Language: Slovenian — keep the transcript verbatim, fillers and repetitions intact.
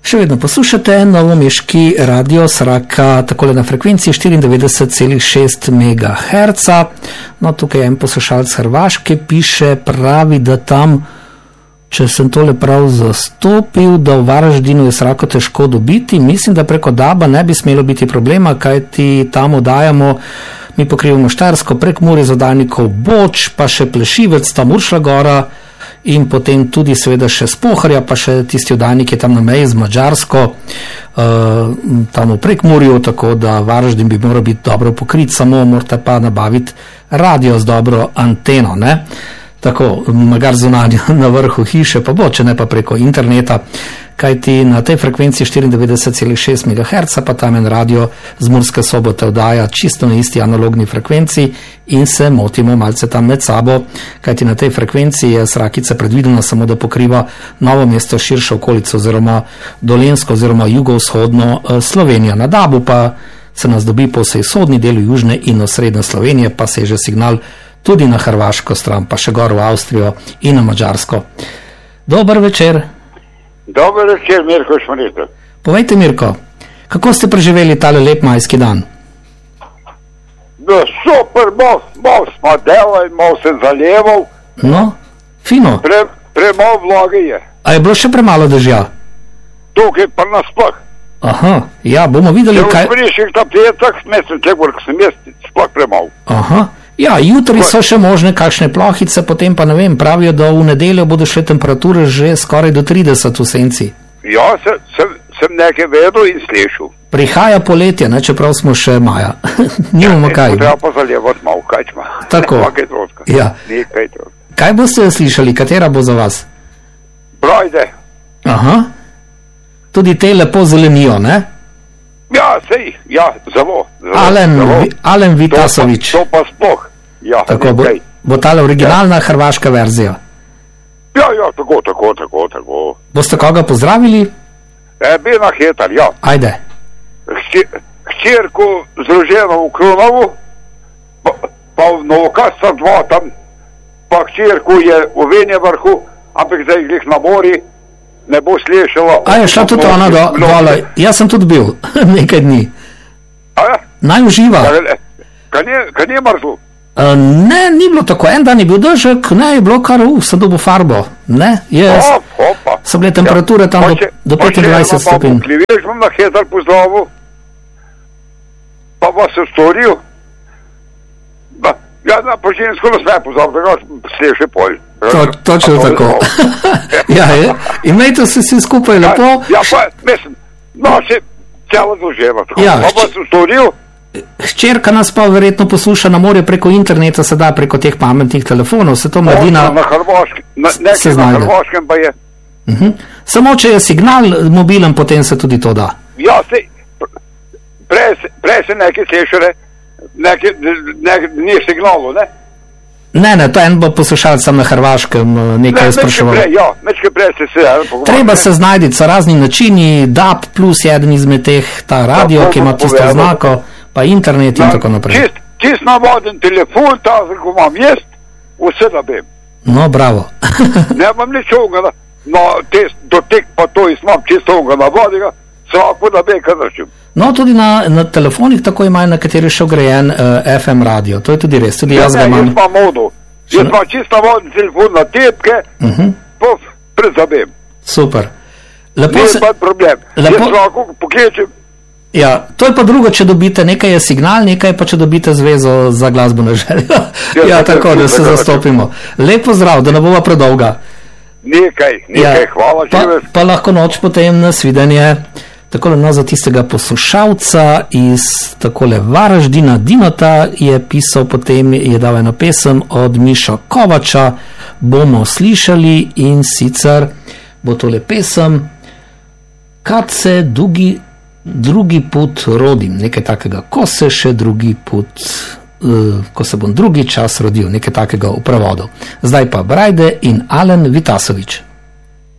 Še vedno poslušate novomeški radio Sraka, takole na frekvenci štiriindevetdeset celih šest megaherca. No, tukaj je en poslušalec Hrvaške, piše, pravi, da tam, če sem tole prav zastopil, da v Varaždinu je Srako težko dobiti. Mislim, da preko DAB-a ne bi smelo biti problema, kajti tam oddajamo, mi pokrivamo Štajersko, Prekmurje, z oddajnikov Boč, pa še Plešivec, tam Uršlja Gora, in potem tudi seveda še s Pohorja, pa še tisti oddajnik je tam na meji z Madžarsko, uh, tam v Prekmurju, tako da Varaždin bi moral biti dobro pokrit, samo morate pa nabaviti radio z dobro anteno, ne? Tako, magar zunanje na vrhu hiše, pa bo, če ne pa preko interneta, kajti na tej frekvenci štiriindevetdeset celih šest megaherca pa tam en radio z Murske Sobote oddaja čisto na isti analogni frekvenci in se motimo malce tam med sabo, kajti na tej frekvenci je Srakica predvidena samo, da pokriva Novo mesto, širšo okolico oziroma Dolenjsko oziroma jugovzhodno Slovenijo. Na DAB-u pa se nas dobi po vsej vzhodni delu južne in osrednje Slovenije, pa se je že signal tudi na Hrvaško stran, pa še gor v Avstrijo in na Madžarsko. Dober večer. Dober večer, Mirko Šmaritev. Povejte, Mirko, kako ste preživeli tale lep majski dan? No, super, malo, malo smo delali, malo se zaljeval. No, fino. Pre, premalo vloge je. A je bilo še premalo dežja? Tukaj pa nasploh. Aha, ja, bomo videli, Če kaj... Če vzpriših ta petak, mislim, če vrk sem jaz, sploh premalo. Aha. Ja, jutri so še možne kakšne plohice, potem pa ne vem, pravijo, da v nedeljo bodo šle temperature že skoraj do trideset v senci. Ja, se, sem, sem nekaj vedel in slišal. Prihaja poletje, ne, čeprav smo še maja. Nimamo kaj. Ja, treba pa zaljevati malo, kaj čma. Tako. Nekaj trotka. Ja. Nekaj trotka. Kaj boste slišali, katera bo za vas? Brojde. Aha. Tudi te lepo zelenijo, ne? Ja, sej, ja, zelo. zelo Alen, zelo. Alen Vitasovič. To pa, to pa sploh. Ja, tako, bo, bo tale originalna ja. Hrvaška verzija. Ja, ja, tako, tako, tako, tako. Boste koga pozdravili? E, Bena Hetar, ja. Ajde. Hčerku združeno v Krunovu, pa, pa v Novokastar dva tam, pa hčerku je v Venje vrhu, ampak zdaj glih na mori, ne bo slišala. A je šla tudi ona do, dole? Jaz sem tudi bil nekaj dni. A ja? Naj uživa. Kaj ni mrzlo? Uh, ne, ni bilo tako. En dan je bil dežek, ne, je bilo kar, uh, sem dobil farbo. Ne, je, opa. So bile temperature ja. tam do, do petindvajset stopinj. Veš, bom na Hetar pozdravil, pa pa se storil. Ba, ja, na požinsko nas ne pozdravil, da ga sliši pol. To, točno tako. Ja, je. Imejte se vsi skupaj lepo. Ja, pa, mislim, no, se celo doževa. Ja, pa pa se storil. Hčerka nas pa verjetno posluša na morju preko interneta, sedaj preko teh pametnih telefonov, se to mladina na Hrvaškem, na, nekaj na Hrvaškem pa je. Uh-huh. Samo če je signal mobilen, potem se tudi to da. Ja, se, prej pre se nekaj slišere, nekaj, nekaj, ni signalu, ne? Ne, ne, to je en poslušalec sam na Hrvaškem nekaj ne, spraševal. Prej, ja, nečkaj prej se se... Treba ne. se znajditi, so razni načini, D A B plus je eden izmed teh, ta radio, ja, ki ima tisto povedal. Znako, pa internet in na, tako naprej. Čist, čist navaden telefon, ta ko imam jaz, vse da bem. No, bravo. Ne imam ničoga, no, test, dotek pa to imam čistovega navadega, svako da bem, kaj začem. No, tudi na, na telefonih tako imajo, na kateri še ogrejen uh, F M radio, to je tudi res, tudi ja, jaz ga imam. imam. Jaz imam modu, jaz imam čist navaden telefon na tepke, uh-huh. pof, pred zabem. Super. Lepo ni se... pa problem, lepo... jaz lahko pokličem. Ja, to je pa drugo, če dobite, nekaj je signal, nekaj pa če dobite zvezo za glasbeno željo. Ja, tako, da se zastopimo. Lep pozdrav, da ne bova predolga. Nekaj, nekaj, ja, hvala, pa, živeš. Pa lahko noč potem nasvidenje. Takole, no, za tistega poslušalca iz takole Varaždina, Dinota, je pisal potem, je dal eno pesem od Mišo Kovača, bomo slišali, in sicer bo tole pesem Kad se dugi drugi put rodim, nekaj takega, ko se še drugi put, uh, ko se bom drugi čas rodil, nekaj takega v prevodu. Zdaj pa Brajde in Alen Vitasovič.